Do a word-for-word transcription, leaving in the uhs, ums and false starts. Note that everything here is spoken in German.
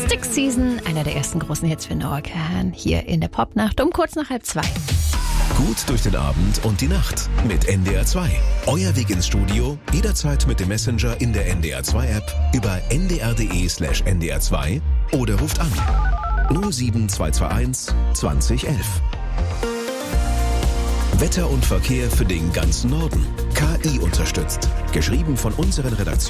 Stick Season, einer der ersten großen Hits für Noah Kahan, hier in der Popnacht um kurz nach halb zwei. Gut durch den Abend und die Nacht mit N D R zwei. Euer Weg ins Studio, jederzeit mit dem Messenger in der N D R zwei App, über n d r punkt d e slash n d r zwei oder ruft an null sieben zwei zwei eins zwanzig elf. Wetter und Verkehr für den ganzen Norden. K I unterstützt. Geschrieben von unseren Redaktionen.